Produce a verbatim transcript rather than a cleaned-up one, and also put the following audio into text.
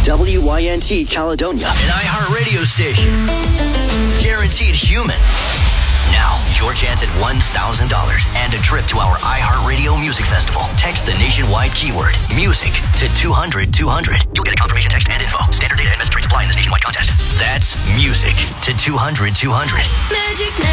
W Y N T Caledonia. An iHeartRadio station. Guaranteed human. Now, your chance at one thousand dollars and a trip to our iHeartRadio Music Festival. Text the nationwide keyword, music, to two hundred two hundred. You'll get a confirmation text and info. Standard data and message rates apply in this nationwide contest. That's music to two hundred two hundred. Magic